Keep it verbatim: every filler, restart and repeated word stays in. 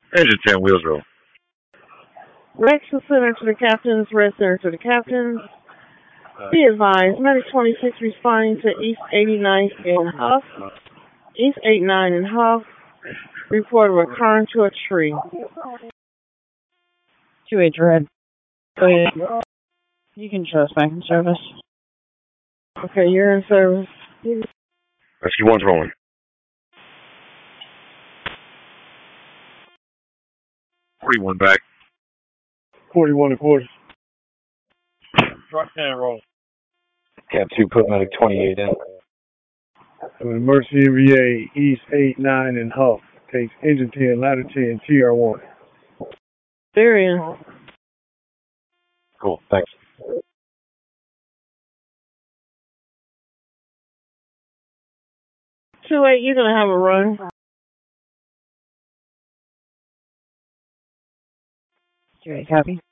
Engine ten, wheels roll. Rex Center to the captains, Red Center to the captains. Be advised, Medic twenty-six responding to East eighty-ninth and Huff. East eighty-nine and Huff. Report of a car into a tree. two eight Red. Go ahead. You can show us back in service. Okay, you're in service. Rescue one's rolling. forty-one back. forty-one and quarter. Truck ten roll. Cap two, put medic twenty-eight in. An emergency M V A East eight nine and Huff. Takes engine ten, ladder ten, T R one. There in. Cool, thanks. two eight, you're going to have a run. two eight, copy.